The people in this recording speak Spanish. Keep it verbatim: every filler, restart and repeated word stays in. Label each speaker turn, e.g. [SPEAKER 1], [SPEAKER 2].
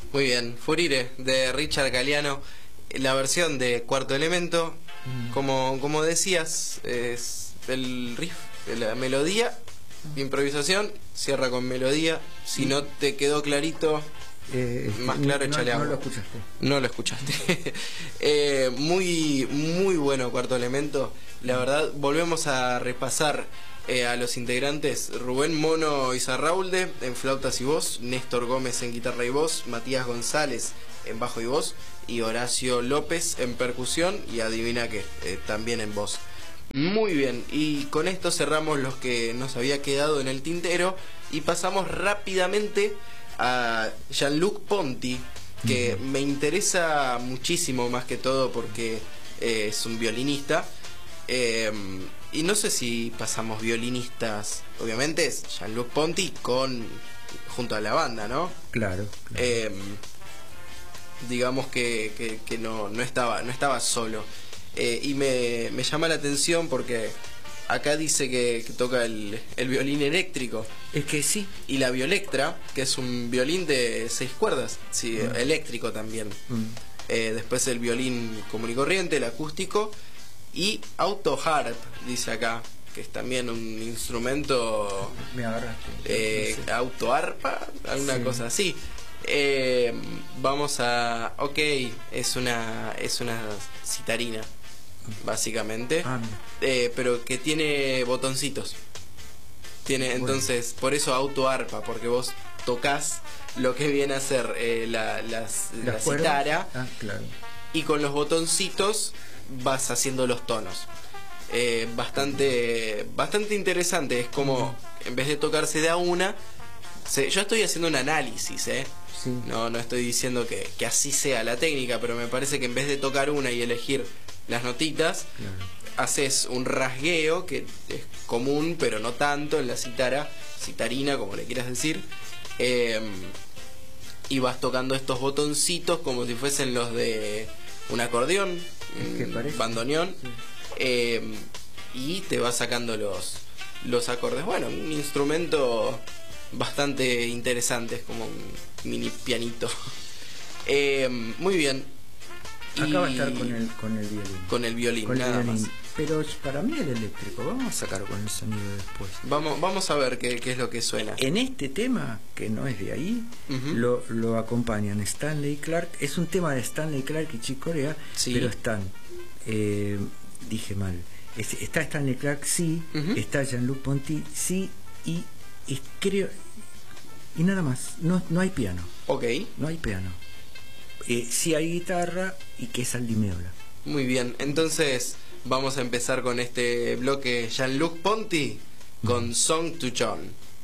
[SPEAKER 1] Muy bien, Furire de Richard Galliano, la versión de Cuarto Elemento, mm. como, como decías, es el riff, la melodía, mm. improvisación, cierra con melodía. Si mm. no te quedó clarito, eh, más claro,
[SPEAKER 2] no,
[SPEAKER 1] échale
[SPEAKER 2] no,
[SPEAKER 1] agua.
[SPEAKER 2] No lo escuchaste.
[SPEAKER 1] No lo escuchaste. eh, muy, muy bueno Cuarto Elemento. La verdad, volvemos a repasar Eh, a los integrantes: Rubén Mono Izarralde en flautas y voz, Néstor Gómez en guitarra y voz, Matías González en bajo y voz y Horacio López en percusión y adivina qué, eh, también en voz. Muy bien, y con esto cerramos los que nos había quedado en el tintero y pasamos rápidamente a Jean-Luc Ponty, que uh-huh. me interesa muchísimo, más que todo porque eh, es un violinista. Eh, y no sé si pasamos violinistas, obviamente es Jean-Luc Ponty con junto a la banda, ¿no?
[SPEAKER 2] Claro, claro.
[SPEAKER 1] Eh, digamos que, que, que no, no estaba no estaba solo. Eh, y me, me llama la atención porque acá dice que, que toca el, el violín eléctrico.
[SPEAKER 2] Es que sí.
[SPEAKER 1] Y la violectra, que es un violín de seis cuerdas, sí, mm. eléctrico también. Mm. Eh, después el violín común y corriente, el acústico. Y auto harp, dice acá, que es también un instrumento.
[SPEAKER 2] Me agarraste.
[SPEAKER 1] Eh, no sé. Auto arpa, alguna sí. cosa así. Eh, vamos a. Ok, es una es una citarina, básicamente. Ah, eh, pero que tiene botoncitos. Tiene, bueno. Entonces, por eso auto arpa, porque vos tocas lo que viene a ser eh, la, las, la, la citara.
[SPEAKER 2] Ah, claro.
[SPEAKER 1] Y con los botoncitos vas haciendo los tonos. Eh, bastante bastante interesante. Es como, en vez de tocarse de a una, se, yo estoy haciendo un análisis, ¿eh?
[SPEAKER 2] Sí.
[SPEAKER 1] No, no estoy diciendo que, que así sea la técnica, pero me parece que en vez de tocar una y elegir las notitas, claro. haces un rasgueo, que es común, pero no tanto en la citara, citarina, como le quieras decir, eh, y vas tocando estos botoncitos como si fuesen los de un acordeón, un bandoneón, sí. eh, y te vas sacando los, los acordes. Bueno, un instrumento bastante interesante, es como un mini pianito. eh, muy bien.
[SPEAKER 2] Acá y va a estar con el, con el violín.
[SPEAKER 1] Con el violín, con nada el violín. Más.
[SPEAKER 2] Pero para mí el eléctrico, vamos a sacar con el sonido después.
[SPEAKER 1] Vamos, vamos a ver qué, qué es lo que suena.
[SPEAKER 2] En este tema, que no es de ahí, uh-huh. lo, lo acompañan Stanley Clarke. Es un tema de Stanley Clarke y Chick Corea, sí. pero están, eh, dije mal, es, está Stanley Clarke, sí, uh-huh. está Jean-Luc Ponty, sí, y, y creo, y nada más, no, no hay piano.
[SPEAKER 1] Ok.
[SPEAKER 2] No hay piano. Eh, sí hay guitarra y que es Aldi Meola.
[SPEAKER 1] Muy bien, entonces vamos a empezar con este bloque Jean-Luc Ponty con Song to John.